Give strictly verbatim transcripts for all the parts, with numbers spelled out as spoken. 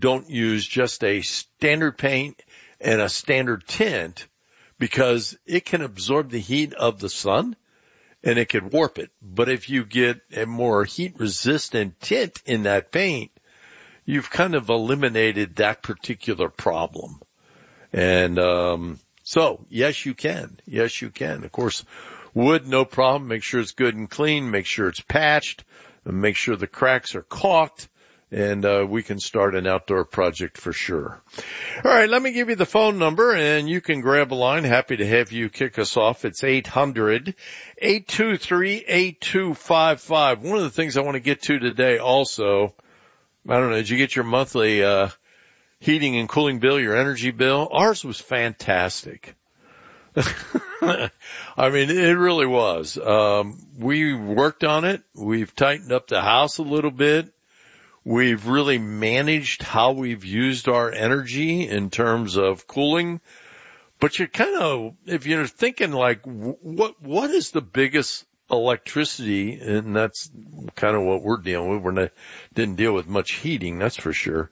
don't use just a standard paint and a standard tint because it can absorb the heat of the sun and it could warp it. But if you get a more heat resistant tint in that paint, you've kind of eliminated that particular problem. And, um, so yes, you can. Yes, you can. Of course, wood, no problem. Make sure it's good and clean. Make sure it's patched and make sure the cracks are caulked. And, uh, we can start an outdoor project for sure. All right. Let me give you the phone number and you can grab a line. Happy to have you kick us off. It's eight hundred, eight two three, eight two five five. One of the things I want to get to today also, I don't know, did you get your monthly, uh, heating and cooling bill, your energy bill? Ours was fantastic. I mean, it really was. Um, we worked on it. We've tightened up the house a little bit. We've really managed how we've used our energy in terms of cooling. But you're kind of, if you're thinking like, what, what is the biggest electricity? And that's kind of what we're dealing with. We're not, didn't deal with much heating, that's for sure.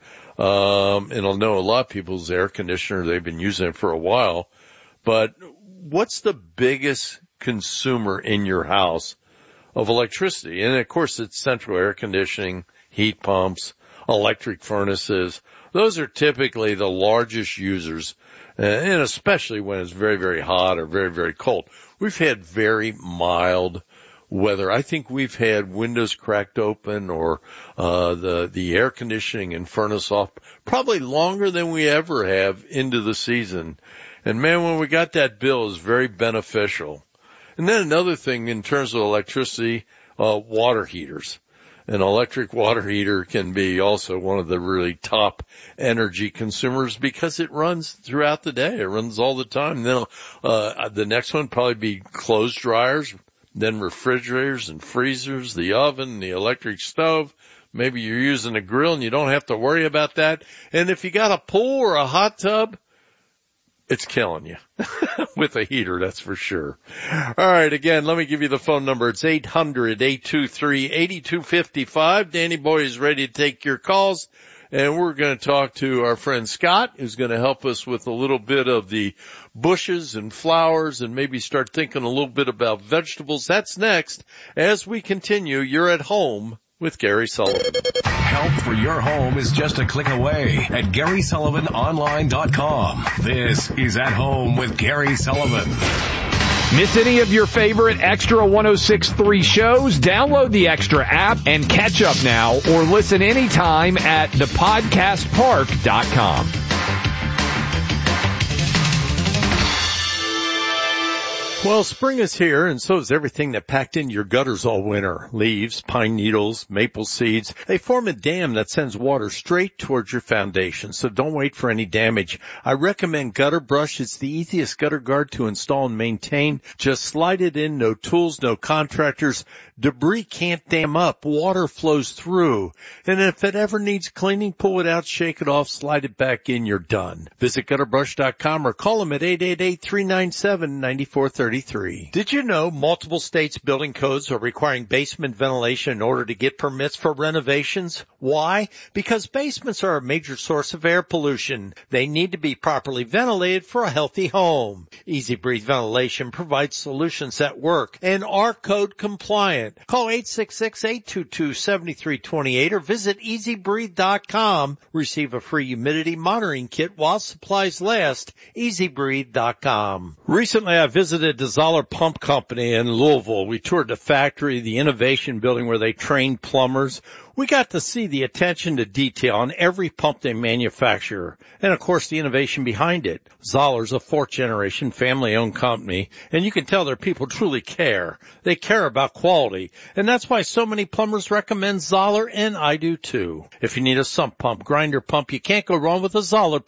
Um, and I know a lot of people's air conditioner, they've been using it for a while. But what's the biggest consumer in your house of electricity? And of course, it's central air conditioning, heat pumps, electric furnaces. Those are typically the largest users, and especially when it's very, very hot or very, very cold. We've had very mild weather. I think we've had windows cracked open or uh the the air conditioning and furnace off probably longer than we ever have into the season. And man, when we got that bill, it was very beneficial. And then another thing in terms of electricity, uh water heaters. An electric water heater can be also one of the really top energy consumers because it runs throughout the day. It runs all the time. Then uh the next one probably be clothes dryers, then refrigerators and freezers, the oven, the electric stove. Maybe you're using a grill and you don't have to worry about that. And if you got a pool or a hot tub, it's killing you with a heater, that's for sure. All right, again, let me give you the phone number. It's eight hundred, eight two three, eight two five five. Danny Boy is ready to take your calls, and we're going to talk to our friend Scott, who's going to help us with a little bit of the bushes and flowers and maybe start thinking a little bit about vegetables. That's next as we continue. You're at home with Gary Sullivan. Help for your home is just a click away at Gary Sullivan Online dot com. This is At Home with Gary Sullivan. Miss any of your favorite Extra one oh six point three shows? Download the Extra app and catch up now or listen anytime at the podcast park dot com. Well, spring is here, and so is everything that packed into your gutters all winter. Leaves, pine needles, maple seeds. They form a dam that sends water straight towards your foundation, so don't wait for any damage. I recommend Gutter Brush. It's the easiest gutter guard to install and maintain. Just slide it in, no tools, no contractors. Debris can't dam up. Water flows through. And if it ever needs cleaning, pull it out, shake it off, slide it back in, you're done. Visit gutter brush dot com or call them at eight eight eight, three nine seven, nine four three three. Did you know multiple states' building codes are requiring basement ventilation in order to get permits for renovations? Why? Because basements are a major source of air pollution. They need to be properly ventilated for a healthy home. Easy Breathe Ventilation provides solutions that work and are code compliant. Call eight six six, eight two two, seven three two eight or visit easy breathe dot com. Receive a free humidity monitoring kit while supplies last. easy breathe dot com. Recently, I visited the Zoller Pump Company in Louisville. We toured the factory, the innovation building where they trained plumbers. We got to see the attention to detail on every pump they manufacture, and of course the innovation behind it. Zoller's a fourth generation family owned company, and you can tell their people truly care. They care about quality, and that's why so many plumbers recommend Zoller, and I do too. If you need a sump pump, grinder pump, you can't go wrong with a Zoller pump.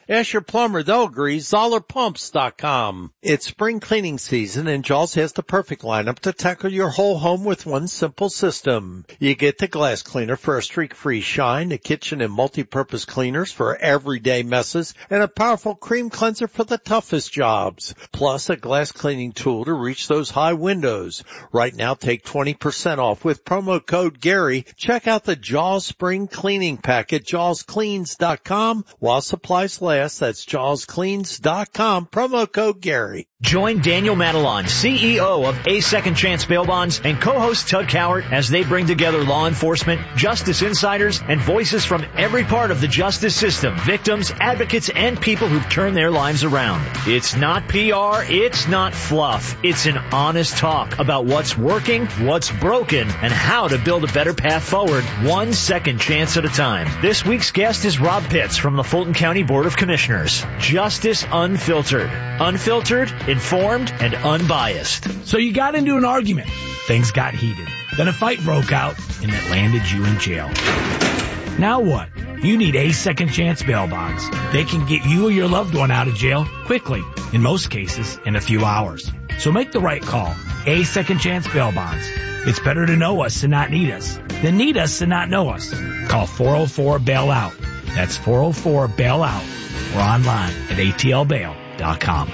Ask your plumber, they'll agree. Zoller Pumps dot com. It's spring cleaning season and Jaws has the perfect lineup to tackle your whole home with one simple system. You get the glass cleaner for a streak-free shine, the kitchen and multi-purpose cleaners for everyday messes, and a powerful cream cleanser for the toughest jobs. Plus a glass cleaning tool to reach those high windows. Right now, take twenty percent off with promo code Gary. Check out the Jaws Spring Cleaning Pack at Jaws Cleans dot com while supplies last. That's Jaws Cleans dot com, promo code Gary. Join Daniel Matalon, C E O of A Second Chance Bail Bonds, and co-host Tug Cowart as they bring together law enforcement, justice insiders, and voices from every part of the justice system, victims, advocates, and people who've turned their lives around. It's not P R, it's not fluff. It's an honest talk about what's working, what's broken, and how to build a better path forward, one second chance at a time. This week's guest is Rob Pitts from the Fulton County Board of Commissioners. Justice Unfiltered. Unfiltered, informed, and unbiased. So you got into an argument. Things got heated. Then a fight broke out, and it landed you in jail. Now what? You need A Second Chance Bail Bonds. They can get you or your loved one out of jail quickly, in most cases, in a few hours. So make the right call. A Second Chance Bail Bonds. It's better to know us and not need us than need us and not know us. Call four oh four bail out. That's four oh four bail out. Or online at A T L bail dot com.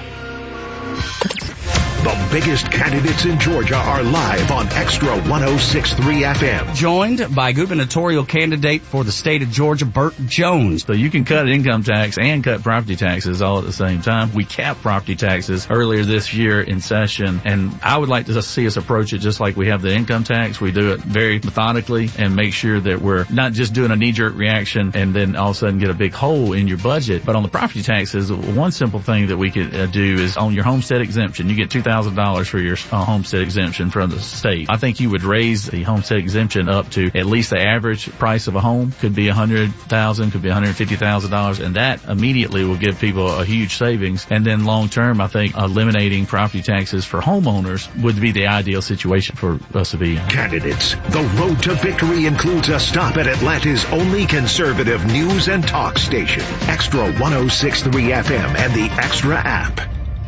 The biggest candidates in Georgia are live on Extra one oh six point three F M. Joined by gubernatorial candidate for the state of Georgia, Burt Jones. So you can cut income tax and cut property taxes all at the same time. We capped property taxes earlier this year in session, and I would like to see us approach it just like we have the income tax. We do it very methodically and make sure that we're not just doing a knee-jerk reaction and then all of a sudden get a big hole in your budget. But on the property taxes, one simple thing that we could uh, do is on your homestead exemption. You get two thousand dollars for your uh, homestead exemption from the state. I think you would raise the homestead exemption up to at least the average price of a home. Could be one hundred thousand dollars, could be one hundred fifty thousand dollars, and that immediately will give people a huge savings. And then long term, I think eliminating property taxes for homeowners would be the ideal situation for us to be in. Candidates, the road to victory includes a stop at Atlanta's only conservative news and talk station, Extra one oh six point three F M and the Extra app.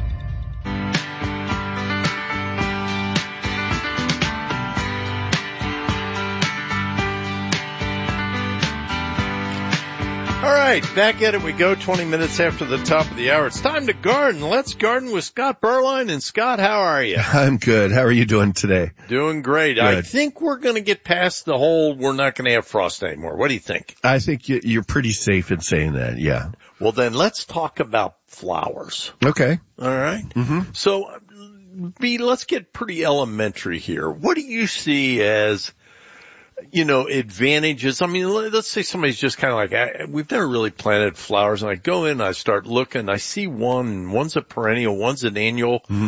All right, back at it we go, twenty minutes after the top of the hour. It's time to garden. Let's garden with Scott Berline. And Scott, how are you? I'm good. How are you doing today? Doing great. Good. I think we're going to get past the whole we're not going to have frost anymore. What do you think? I think you're pretty safe in saying that, yeah. Well, then let's talk about flowers. Okay. All right. Mm-hmm. So, B, let's get pretty elementary here. What do you see as, you know, advantages? I mean, let's say somebody's just kind of like, I, we've never really planted flowers, and I go in, I start looking, I see one, one's a perennial, one's an annual. Mm-hmm.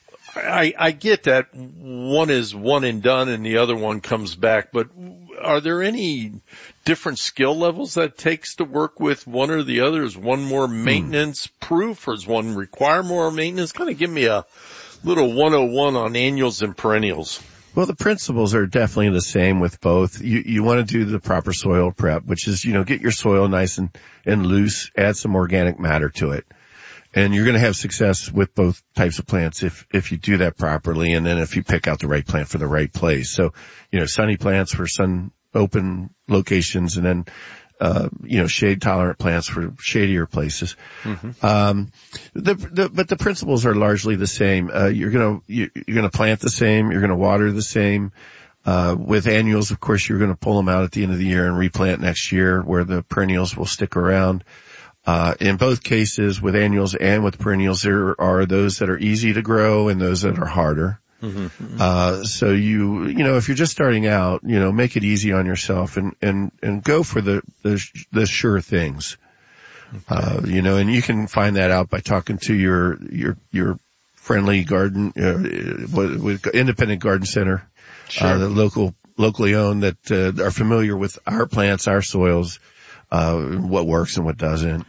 I, I get that one is one and done and the other one comes back, but are there any different skill levels that it takes to work with one or the other? Is one more maintenance hmm. proof, or does one require more maintenance? Kind of give me a little one oh one on annuals and perennials. Well, the principles are definitely the same with both. You, you want to do the proper soil prep, which is, you know, get your soil nice and, and loose, add some organic matter to it. And you're going to have success with both types of plants if, if you do that properly. And then if you pick out the right plant for the right place. So, you know, sunny plants for sun open locations, and then, uh, you know, shade tolerant plants for shadier places. Mm-hmm. Um, the, the, but the principles are largely the same. Uh, you're going to, you, you're going to plant the same. You're going to water the same. Uh, with annuals, of course, you're going to pull them out at the end of the year and replant next year, where the perennials will stick around. Uh, in both cases, with annuals and with perennials, there are those that are easy to grow and those that are harder. Mm-hmm. Uh, so you, you know, if you're just starting out, you know, make it easy on yourself and, and, and go for the, the, the sure things. Okay. Uh, you know, and you can find that out by talking to your, your, your friendly garden, uh, with, with independent garden center, sure. uh, the local, locally owned that, uh, are familiar with our plants, our soils, uh, what works and what doesn't.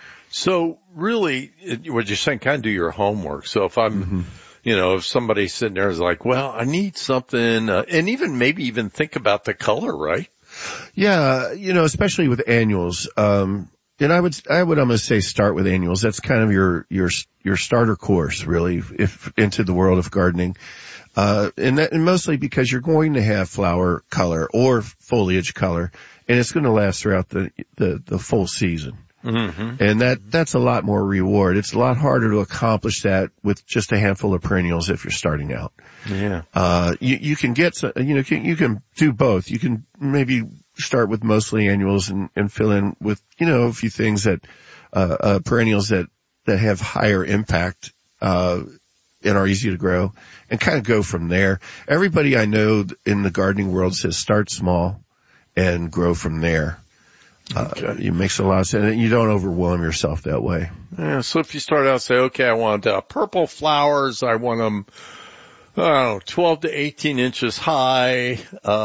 So really, what you're saying, kind of do your homework. So if I'm, mm-hmm. you know, if somebody's sitting there is like, well, I need something, uh, and even maybe even think about the color, right? Yeah, you know, especially with annuals, um, and I would, I would almost say start with annuals. That's kind of your, your, your starter course, really, if into the world of gardening. Uh, and that, and mostly because you're going to have flower color or foliage color, and it's going to last throughout the, the, the full season. Mm-hmm. And that, that's a lot more reward. It's a lot harder to accomplish that with just a handful of perennials if you're starting out. Yeah. Uh, you, you can get, some, you know, you can do both. You can maybe start with mostly annuals and, and fill in with, you know, a few things that, uh, uh, perennials that, that have higher impact, uh, and are easy to grow, and kind of go from there. Everybody I know in the gardening world says start small and grow from there. Uh, okay. It makes a lot of sense. And you don't overwhelm yourself that way. Yeah. So if you start out and say, okay, I want uh, purple flowers. I want them, I don't know, twelve to eighteen inches high.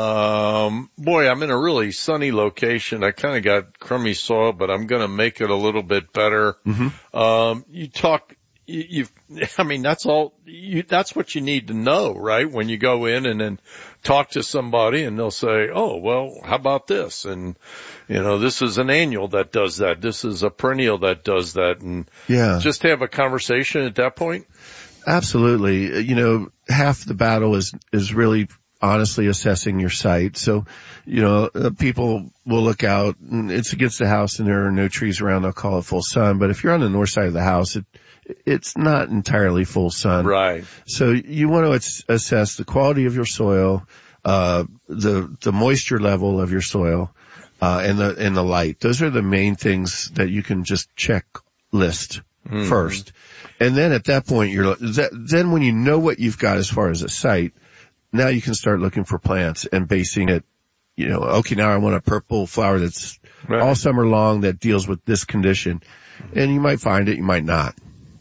Um, boy, I'm in a really sunny location. I kind of got crummy soil, but I'm going to make it a little bit better. Mm-hmm. Um, you talk, you, you've, I mean, that's all, you, that's what you need to know, right? When you go in and then talk to somebody and they'll say, oh, well, how about this? And, you know, this is an annual that does that. This is a perennial that does that. And yeah, just have a conversation at that point. Absolutely. You know, half the battle is, is really honestly assessing your site. So, you know, uh, people will look out and it's against the house and there are no trees around. They'll call it full sun. But if you're on the north side of the house, it, it's not entirely full sun. Right. So you want to ass- assess the quality of your soil, uh, the, the moisture level of your soil, uh, and the, and the light. Those are the main things that you can just check list mm-hmm. first. And then at that point, you're, that, then when you know what you've got as far as a site, now you can start looking for plants and basing it, you know, okay, now I want a purple flower that's right. all summer long that deals with this condition. And you might find it, you might not.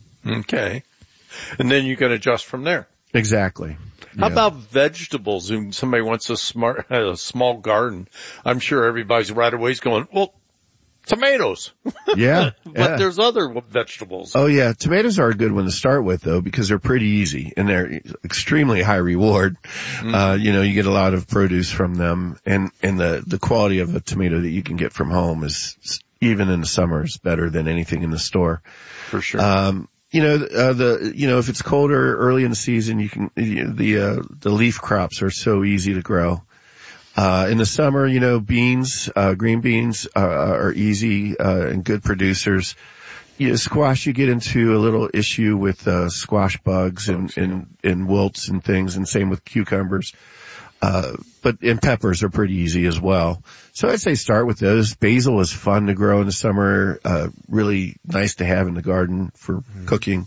Okay. And then you can adjust from there. Exactly. How yeah. about vegetables? If somebody wants a smart, a small garden, I'm sure everybody's right away is going, well, tomatoes. Yeah. But yeah. there's other vegetables. Oh yeah. Tomatoes are a good one to start with though, because they're pretty easy and they're extremely high reward. Mm. Uh, you know, you get a lot of produce from them and, and the, the quality of a tomato that you can get from home is, even in the summer, is better than anything in the store. For sure. Um, you know, uh, the, you know, if it's colder early in the season, you can, the, uh, the leaf crops are so easy to grow. Uh, in the summer, you know, beans, uh, green beans, uh, are easy, uh, and good producers. You know, squash, you get into a little issue with, uh, squash bugs and, and, and wilts and things, and same with cucumbers. Uh, but, and peppers are pretty easy as well. So I'd say start with those. Basil is fun to grow in the summer, uh, really nice to have in the garden for mm. cooking.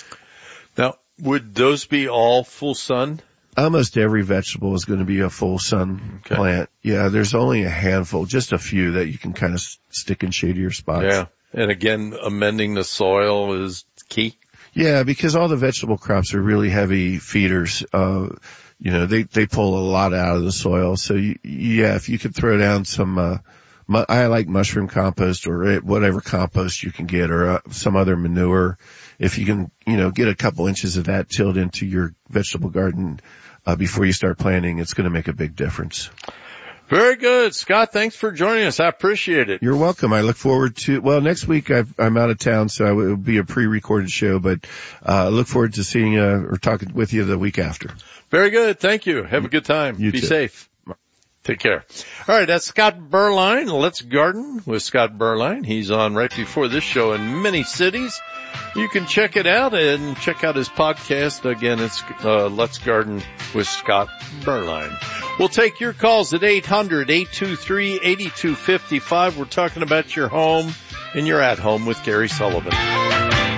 Now, would those be all full sun? Almost every vegetable is going to be a full sun okay. plant. Yeah, there's only a handful, just a few that you can kind of stick in shadier spots. Yeah. And again, amending the soil is key. Yeah, because all the vegetable crops are really heavy feeders. Uh, you know, they, they pull a lot out of the soil. So you, yeah, if you could throw down some, uh, mu- I like mushroom compost or whatever compost you can get or uh, some other manure. If you can, you know, get a couple inches of that tilled into your vegetable garden, uh, before you start planting, it's going to make a big difference. Very good. Scott, thanks for joining us. I appreciate it. You're welcome. I look forward to, well, next week I've, I'm out of town, so it will be a pre-recorded show, but, uh, I look forward to seeing, uh, or talking with you the week after. Very good. Thank you. Have a good time. You Be too. safe. Take care. All right. That's Scott Berline. Let's Garden with Scott Berline. He's on right before this show in many cities. You can check it out and check out his podcast. Again, it's uh, Let's Garden with Scott Berline. We'll take your calls at eight hundred, eight two three, eight two five five. We're talking about your home and your at home with Gary Sullivan.